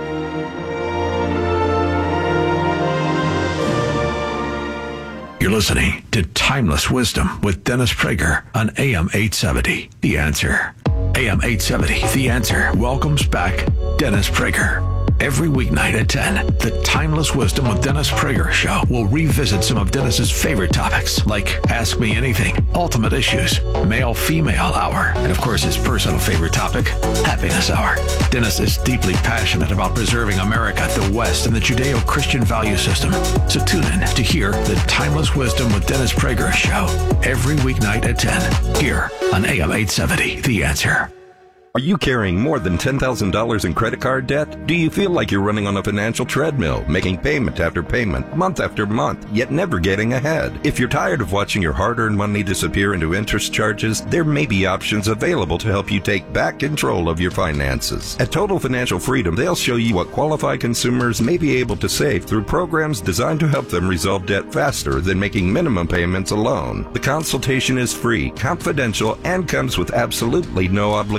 You're listening to Timeless Wisdom with Dennis Prager on A M eight seventy, The Answer. A M eight seventy, The Answer welcomes back Dennis Prager. Every weeknight at ten, the Timeless Wisdom with Dennis Prager show will revisit some of Dennis's favorite topics, like Ask Me Anything, Ultimate Issues, Male-Female Hour, and of course his personal favorite topic, Happiness Hour. Dennis is deeply passionate about preserving America, the West, and the Judeo-Christian value system. So tune in to hear the Timeless Wisdom with Dennis Prager show every weeknight at ten, here on A M eight seventy, The Answer. Are you carrying more than ten thousand dollars in credit card debt? Do you feel like you're running on a financial treadmill, making payment after payment, month after month, yet never getting ahead? If you're tired of watching your hard-earned money disappear into interest charges, there may be options available to help you take back control of your finances. At Total Financial Freedom, they'll show you what qualified consumers may be able to save through programs designed to help them resolve debt faster than making minimum payments alone. The consultation is free, confidential, and comes with absolutely no obligation.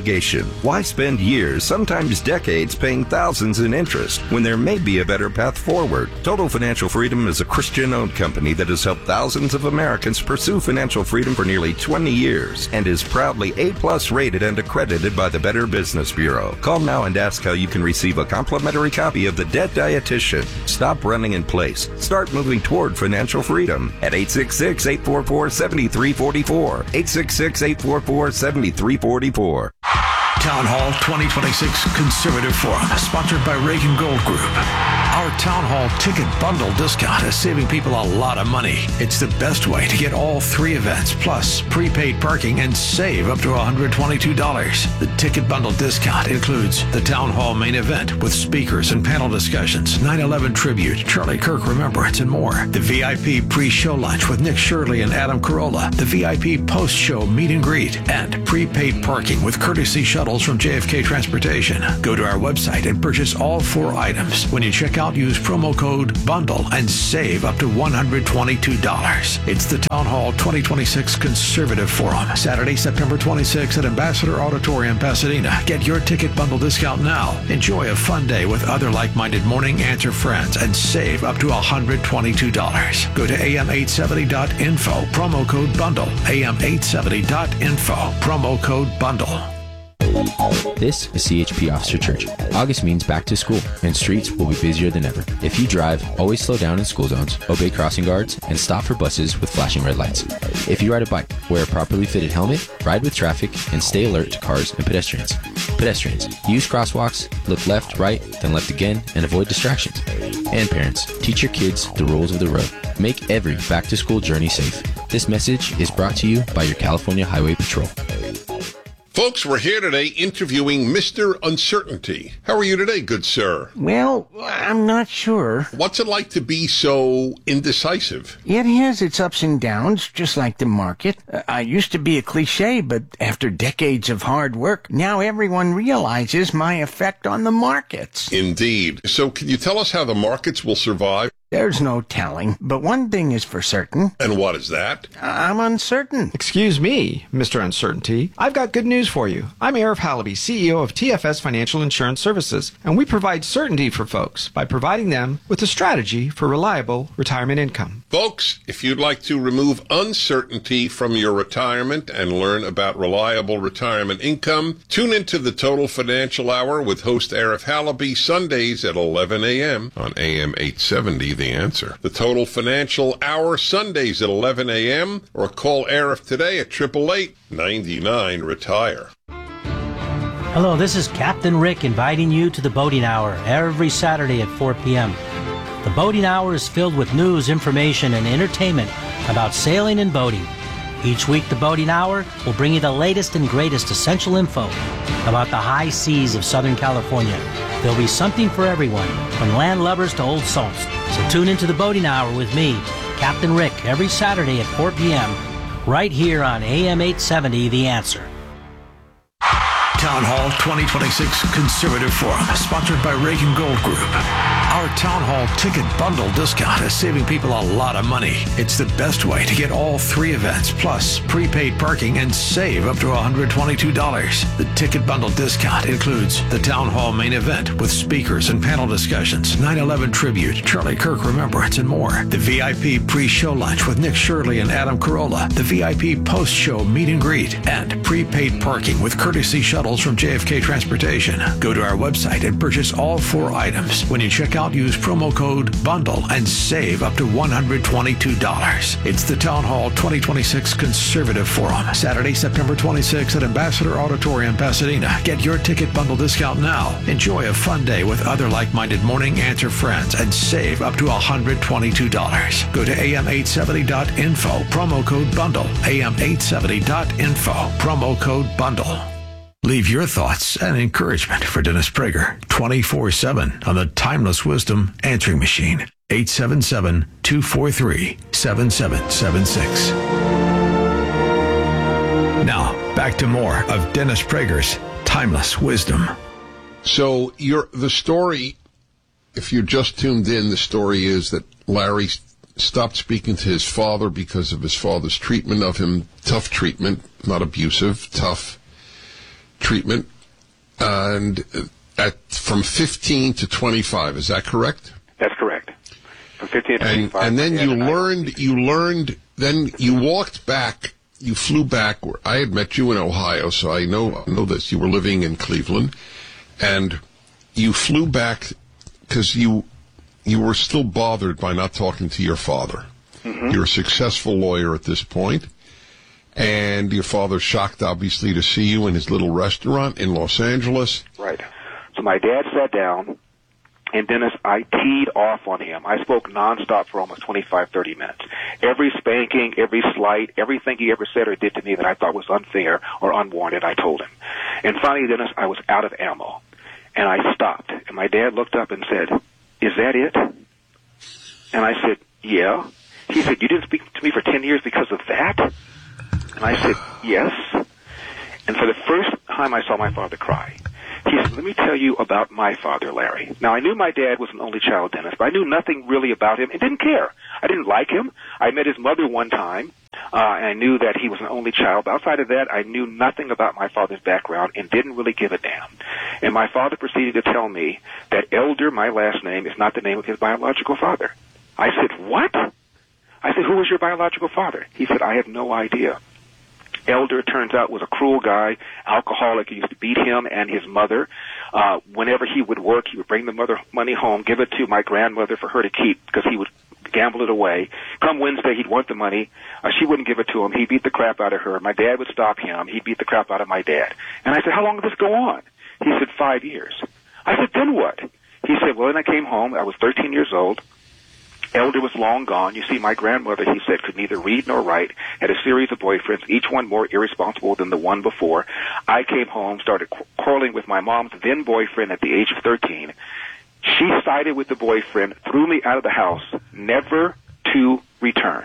Why spend years, sometimes decades, paying thousands in interest when there may be a better path forward? Total Financial Freedom is a Christian-owned company that has helped thousands of Americans pursue financial freedom for nearly twenty years and is proudly A-plus rated and accredited by the Better Business Bureau. Call now and ask how you can receive a complimentary copy of The Debt Dietitian. Stop running in place. Start moving toward financial freedom at eight six six, eight four four, seven three four four. eight six six, eight four four, seven three four four. Town Hall twenty twenty-six Conservative Forum, sponsored by Reagan Gold Group. Our Town Hall ticket bundle discount is saving people a lot of money. It's the best way to get all three events, plus prepaid parking, and save up to one hundred twenty-two dollars. The ticket bundle discount includes the Town Hall main event with speakers and panel discussions, nine eleven tribute, Charlie Kirk Remembrance, and more. The V I P pre-show lunch with Nick Shirley and Adam Carolla. The V I P post-show meet and greet, and prepaid parking with courtesy shuttles from J F K Transportation. Go to our website and purchase all four items. When you check out, use promo code BUNDLE and save up to one hundred twenty-two dollars. It's the Town Hall twenty twenty-six Conservative Forum, Saturday, September twenty-sixth at Ambassador Auditorium, Pasadena. Get your ticket bundle discount now. Enjoy a fun day with other like-minded Morning Answer friends and save up to one hundred twenty-two dollars. Go to A M eight seventy dot info, promo code BUNDLE. A M eight seventy dot info, promo code BUNDLE. This is C H P Officer Church. August means back to school, and streets will be busier than ever. If you drive, always slow down in school zones, obey crossing guards, and stop for buses with flashing red lights. If you ride a bike, wear a properly fitted helmet, ride with traffic, and stay alert to cars and pedestrians. Pedestrians, use crosswalks, look left, right, then left again, and avoid distractions. And parents, teach your kids the rules of the road. Make every back-to-school journey safe. This message is brought to you by your California Highway Patrol. Folks, we're here today interviewing Mister Uncertainty. How are you today, good sir? Well, I'm not sure. What's it like to be so indecisive? It has its ups and downs, just like the market. Uh, I used to be a cliche, but after decades of hard work, now everyone realizes my effect on the markets. Indeed. So can you tell us how the markets will survive? There's no telling, but one thing is for certain. And what is that? I'm uncertain. Excuse me, Mister Uncertainty. I've got good news for you. I'm Arif Halaby, C E O of T F S Financial Insurance Services, and we provide certainty for folks by providing them with a strategy for reliable retirement income. Folks, if you'd like to remove uncertainty from your retirement and learn about reliable retirement income, tune into the Total Financial Hour with host Arif Halaby Sundays at eleven a.m. on A M eight seventy. The Answer. The Total Financial Hour Sundays at eleven a.m. or call Arif today at eight eight eight, nine nine, retire. Hello, this is Captain Rick inviting you to the Boating Hour every Saturday at four p.m. The Boating Hour is filled with news, information, and entertainment about sailing and boating. Each week, the Boating Hour will bring you the latest and greatest essential info about the high seas of Southern California. There'll be something for everyone, from land lubbers to old salts. So tune into the Boating Hour with me, Captain Rick, every Saturday at four p.m. right here on A M eight seventy, The Answer. Town Hall twenty twenty-six Conservative Forum, sponsored by Reagan Gold Group. Our Town Hall ticket bundle discount is saving people a lot of money. It's the best way to get all three events, plus prepaid parking, and save up to one hundred twenty-two dollars. The ticket bundle discount includes the Town Hall main event with speakers and panel discussions, nine eleven tribute, Charlie Kirk Remembrance, and more. The V I P pre-show lunch with Nick Shirley and Adam Carolla. The V I P post-show meet and greet, and prepaid parking with courtesy shuttles from J F K Transportation. Go to our website and purchase all four items. When you check out, use promo code BUNDLE and save up to one hundred twenty-two dollars. It's the Town Hall twenty twenty-six Conservative Forum, Saturday, September twenty-sixth at Ambassador Auditorium, Pasadena. Get your ticket bundle discount now. Enjoy a fun day with other like-minded Morning Answer friends and save up to one hundred twenty-two dollars. Go to A M eight seventy dot info, promo code BUNDLE. A M eight seventy dot info, promo code BUNDLE. Leave your thoughts and encouragement for Dennis Prager twenty-four seven on the Timeless Wisdom Answering Machine. eight seven seven, two four three, seven seven seven six. Now, back to more of Dennis Prager's Timeless Wisdom. So, you're, the story, if you just tuned in, the story is that Larry stopped speaking to his father because of his father's treatment of him. Tough treatment, not abusive, tough treatment. and at from fifteen to twenty-five. Is that correct? That's correct. From fifteen to and, twenty-five. And then yeah, you and learned, I, you learned, then you walked back, you flew back. I had met you in Ohio, so I know know this. You were living in Cleveland, and you flew back because you you were still bothered by not talking to your father. Mm-hmm. You're a successful lawyer at this point, and your father's shocked, obviously, to see you in his little restaurant in Los Angeles. Right. So my dad sat down, and Dennis, I teed off on him. I spoke nonstop for almost twenty-five, thirty minutes. Every spanking, every slight, everything he ever said or did to me that I thought was unfair or unwarranted, I told him. And finally, Dennis, I was out of ammo. And I stopped. And my dad looked up and said, "Is that it?" And I said, "Yeah." He said, "You didn't speak to me for ten years because of that?" And I said, "Yes." And for the first time, I saw my father cry. He said, "Let me tell you about my father, Larry." Now, I knew my dad was an only child, Dennis, but I knew nothing really about him and didn't care. I didn't like him. I met his mother one time, uh, and I knew that he was an only child. But outside of that, I knew nothing about my father's background and didn't really give a damn. And my father proceeded to tell me that Elder, my last name, is not the name of his biological father. I said, "What?" I said, "Who was your biological father?" He said, "I have no idea." Elder, turns out, was a cruel guy, alcoholic. He used to beat him and his mother. Uh, whenever he would work, he would bring the mother money home, give it to my grandmother for her to keep because he would gamble it away. Come Wednesday, he'd want the money. Uh, she wouldn't give it to him. He beat the crap out of her. My dad would stop him. He'd beat the crap out of my dad. And I said, "How long did this go on?" He said, five years. I said, "Then what?" He said, "Well, then I came home. I was thirteen years old. Elder was long gone. You see, my grandmother," he said, "could neither read nor write, had a series of boyfriends, each one more irresponsible than the one before. I came home, started quarreling with my mom's then boyfriend at the age of thirteen. She sided with the boyfriend, threw me out of the house, never to return."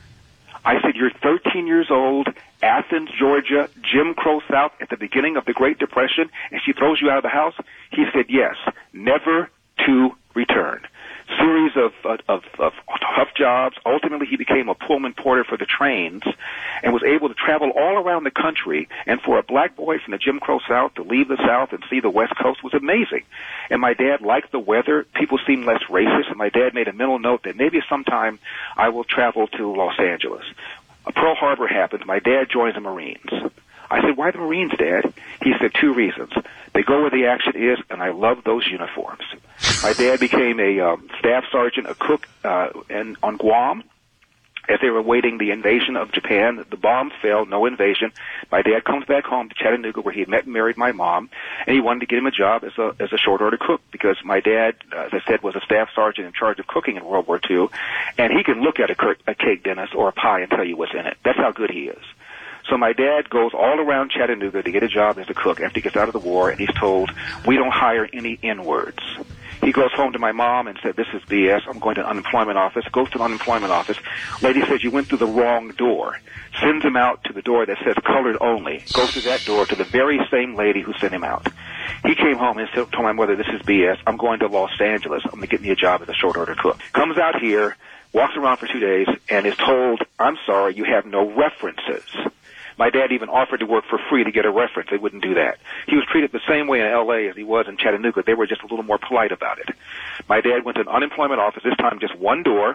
I said, "You're thirteen years old, Athens, Georgia, Jim Crow South at the beginning of the Great Depression, and she throws you out of the house?" He said, "Yes, never to return." Series of, of, of tough jobs. Ultimately, he became a Pullman porter for the trains and was able to travel all around the country. And for a black boy from the Jim Crow South to leave the South and see the West Coast was amazing. And my dad liked the weather. People seemed less racist. And my dad made a mental note that maybe sometime I will travel to Los Angeles. Pearl Harbor happened. My dad joined the Marines. I said, "Why the Marines, Dad?" He said, two reasons. They go where the action is, and I love those uniforms. My dad became a um, staff sergeant, a cook uh, in, on Guam. As they were awaiting the invasion of Japan, the bombs fell, no invasion. My dad comes back home to Chattanooga, where he had met and married my mom, and he wanted to get him a job as a as a short order cook because my dad, uh, as I said, was a staff sergeant in charge of cooking in World War Two, and he can look at a, a cake, Dennis, or a pie and tell you what's in it. That's how good he is. So my dad goes all around Chattanooga to get a job as a cook after he gets out of the war, and he's told, "We don't hire any N-words." He goes home to my mom and said, "This is B S. I'm going to an unemployment office." Goes to an unemployment office. Lady says, "You went through the wrong door." Sends him out to the door that says colored only. Goes to that door to the very same lady who sent him out. He came home and told my mother, "This is B S. I'm going to Los Angeles. I'm going to get me a job as a short order cook." Comes out here, walks around for two days, and is told, "I'm sorry, you have no references." My dad even offered to work for free to get a reference. They wouldn't do that. He was treated the same way in L A as he was in Chattanooga. They were just a little more polite about it. My dad went to an unemployment office, this time just one door.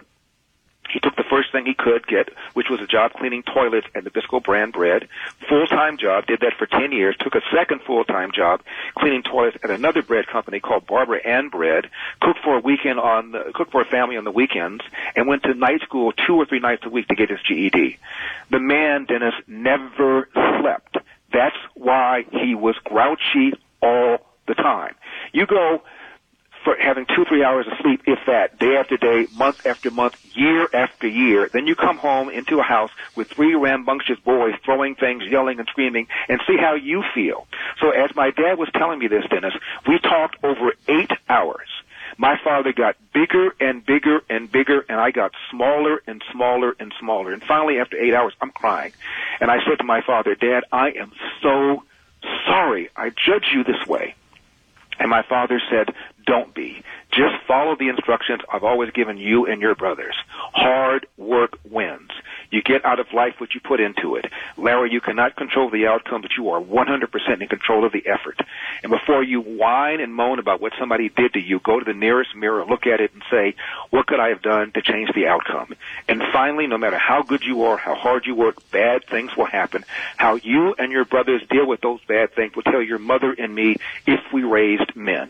He took the first thing he could get, which was a job cleaning toilets and Nabisco brand bread. Full-time job, did that for ten years. Took a second full-time job cleaning toilets at another bread company called Barbara Ann Bread. Cooked for a weekend on, the, cooked for a family on the weekends, and went to night school two or three nights a week to get his G E D. The man, Dennis, never slept. That's why he was grouchy all the time. You go for having two, three hours of sleep, if that, day after day, month after month, year after year. Then you come home into a house with three rambunctious boys throwing things, yelling and screaming, and see how you feel. So as my dad was telling me this, Dennis, we talked over eight hours. My father got bigger and bigger and bigger, and I got smaller and smaller and smaller. And finally, after eight hours, I'm crying. And I said to my father, "Dad, I am so sorry I judge you this way." And my father said, "Don't be. Just follow the instructions I've always given you and your brothers. Hard work wins. You get out of life what you put into it. Larry, you cannot control the outcome, but you are one hundred percent in control of the effort. And before you whine and moan about what somebody did to you, go to the nearest mirror, look at it, and say, what could I have done to change the outcome? And finally, no matter how good you are, how hard you work, bad things will happen. How you and your brothers deal with those bad things will tell your mother and me if we raised men.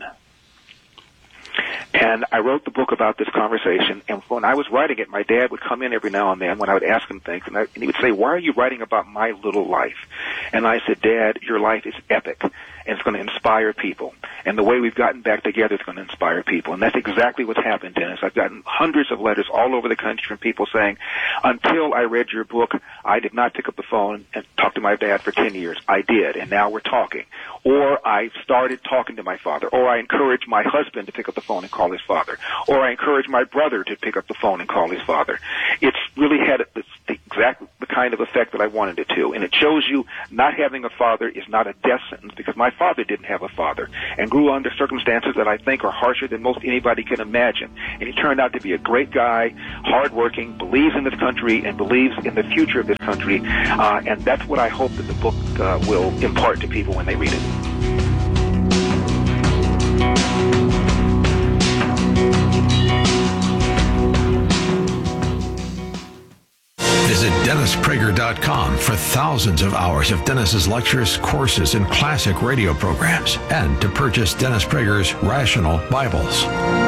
And I wrote the book about this conversation, and when I was writing it, my dad would come in every now and then when I would ask him things, and, I, and he would say, why are you writing about my little life? And I said, Dad, your life is epic, and it's going to inspire people. And the way we've gotten back together is going to inspire people. And that's exactly what's happened, Dennis. I've gotten hundreds of letters all over the country from people saying, until I read your book, I did not pick up the phone and talk to my dad for ten years. I did, and now we're talking. Or I started talking to my father. Or I encouraged my husband to pick up the phone and call his father. Or I encouraged my brother to pick up the phone and call his father. It's really had the exact the kind of effect that I wanted it to. And it shows you not having a father is not a death sentence, because my father didn't have a father and grew under circumstances that I think are harsher than most anybody can imagine. And he turned out to be a great guy, hardworking, believes in this country, and believes in the future of this country. Uh, and that's what I hope that the book uh, will impart to people when they read it. Visit Dennis Prager dot com for thousands of hours of Dennis's lectures, courses, and classic radio programs, and to purchase Dennis Prager's Rational Bibles.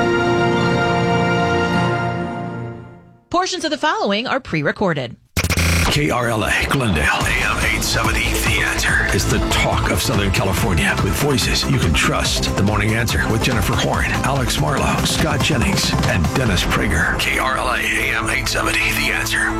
Portions of the following are pre-recorded. K R L A, Glendale, A M eight seventy, The Answer is the talk of Southern California with voices you can trust. The Morning Answer with Jennifer Horn, Alex Marlowe, Scott Jennings, and Dennis Prager. K R L A, A M eight seventy, The Answer.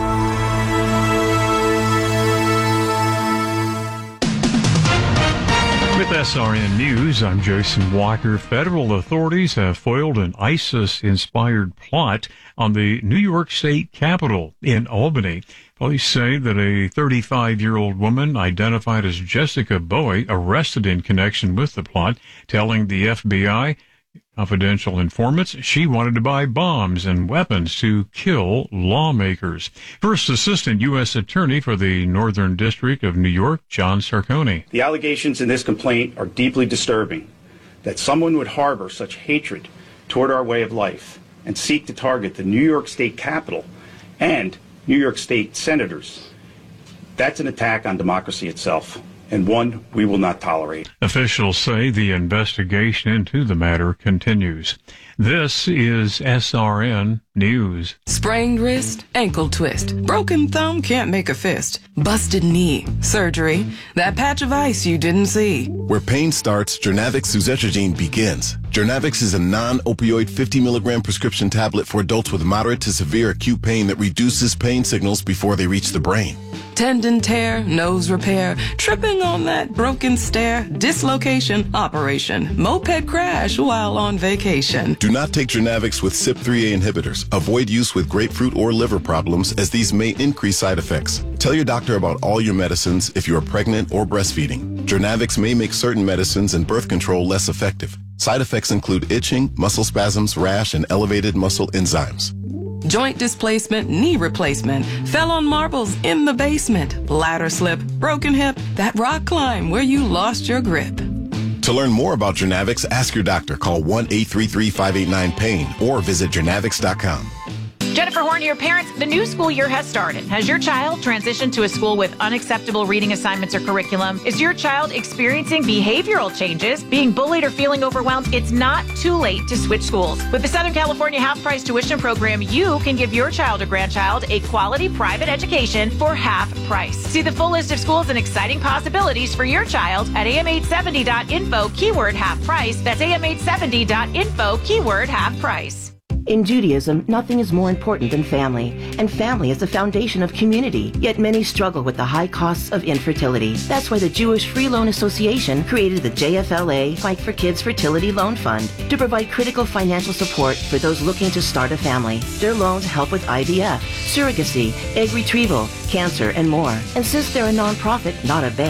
With S R N News, I'm Jason Walker. Federal authorities have foiled an ISIS-inspired plot on the New York State Capitol in Albany. Police say that a thirty-five-year-old woman identified as Jessica Bowie arrested in connection with the plot, telling the F B I, confidential informants, she wanted to buy bombs and weapons to kill lawmakers. First Assistant U S Attorney for the Northern District of New York, John Sarcone. The allegations in this complaint are deeply disturbing. That someone would harbor such hatred toward our way of life and seek to target the New York State Capitol and New York State senators, that's an attack on democracy itself, and one we will not tolerate. Officials say the investigation into the matter continues. This is S R N News. Sprained wrist, ankle twist, broken thumb can't make a fist, busted knee, surgery, that patch of ice you didn't see. Where pain starts, Jernavix suzetrigine begins. Jernavix is a non-opioid fifty milligram prescription tablet for adults with moderate to severe acute pain that reduces pain signals before they reach the brain. Tendon tear, nose repair, tripping on that broken stair, dislocation, operation, moped crash while on vacation. Do not take Jernavix with C Y P three A inhibitors. Avoid use with grapefruit or liver problems, as these may increase side effects. Tell your doctor about all your medicines if you are pregnant or breastfeeding. Jernavix may make certain medicines and birth control less effective. Side effects include itching, muscle spasms, rash, and elevated muscle enzymes. Joint displacement, knee replacement, fell on marbles in the basement, ladder slip, broken hip, that rock climb where you lost your grip. To learn more about Jernavix, ask your doctor. Call one eight three three, five eight nine, pain or visit Jernavix dot com. Jennifer Horn, your parents, the new school year has started. Has your child transitioned to a school with unacceptable reading assignments or curriculum? Is your child experiencing behavioral changes, being bullied or feeling overwhelmed? It's not too late to switch schools. With the Southern California Half Price Tuition Program, you can give your child or grandchild a quality private education for half price. See the full list of schools and exciting possibilities for your child at A M eight seventy dot info, keyword half price. That's A M eight seventy dot info, keyword half price. In Judaism, nothing is more important than family, and family is the foundation of community, yet many struggle with the high costs of infertility. That's why the Jewish Free Loan Association created the J F L A Fight for Kids Fertility Loan Fund to provide critical financial support for those looking to start a family. Their loans help with I V F, surrogacy, egg retrieval, cancer, and more. And since they're a nonprofit, not a bank,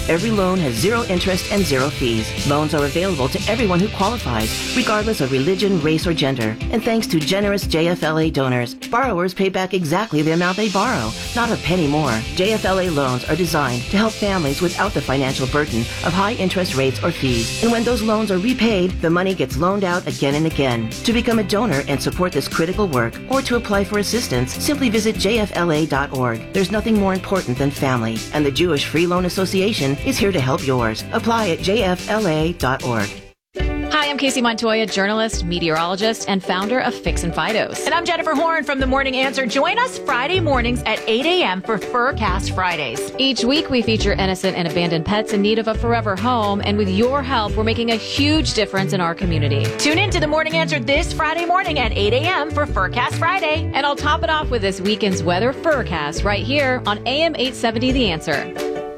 Every loan has zero interest and zero fees. Loans are available to everyone who qualifies, regardless of religion, race, or gender. And thanks to generous J F L A donors, borrowers pay back exactly the amount they borrow, not a penny more. J F L A loans are designed to help families without the financial burden of high interest rates or fees. And when those loans are repaid, the money gets loaned out again and again. To become a donor and support this critical work, or to apply for assistance, simply visit J F L A dot org. There's nothing more important than family, and the Jewish Free Loan Association is here to help yours. Apply at J F L A dot org. Hi, I'm Casey Montoya, journalist, meteorologist, and founder of Fix and Fidos. And I'm Jennifer Horn from The Morning Answer. Join us Friday mornings at eight a.m. for Furcast Fridays. Each week, we feature innocent and abandoned pets in need of a forever home. And with your help, we're making a huge difference in our community. Tune in to The Morning Answer this Friday morning at eight a.m. for Furcast Friday. And I'll top it off with this weekend's weather Furcast right here on A M eight seventy The Answer.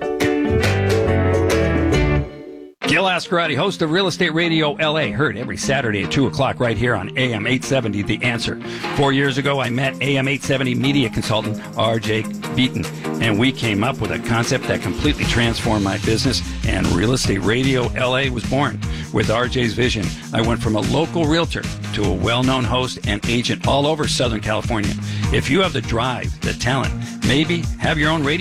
Gil Ascarati, host of Real Estate Radio L A, heard every Saturday at two o'clock right here on A M eight seventy The Answer. Four years ago, I met A M eight seventy media consultant R J Beaton, and we came up with a concept that completely transformed my business, and Real Estate Radio L A was born. With R J's vision, I went from a local realtor to a well-known host and agent all over Southern California. If you have the drive, the talent, maybe have your own radio